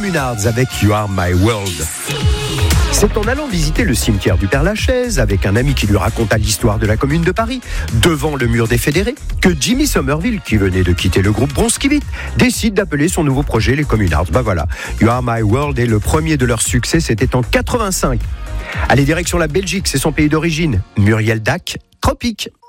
Communards avec You Are My World. C'est en allant visiter le cimetière du Père-Lachaise avec un ami qui lui raconta l'histoire de la Commune de Paris, devant le mur des Fédérés, que Jimmy Somerville, qui venait de quitter le groupe Bronski Beat, décide d'appeler son nouveau projet les Communards. Voilà, You Are My World est le premier de leur succès, c'était en 85. Allez, direction la Belgique, c'est son pays d'origine. Muriel Dac, Tropique.